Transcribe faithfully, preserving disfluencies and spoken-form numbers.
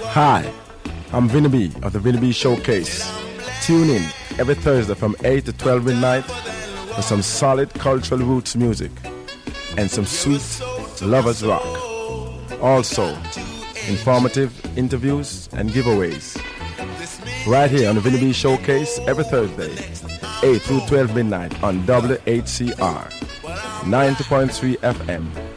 Hi, I'm Vinny B of the Vinny B Showcase. Tune in every Thursday from eight to twelve midnight for some solid cultural roots music and some sweet lovers rock. Also, informative interviews and giveaways. Right here on the Vinny B Showcase every Thursday, eight through twelve midnight on W H C R ninety point three F M.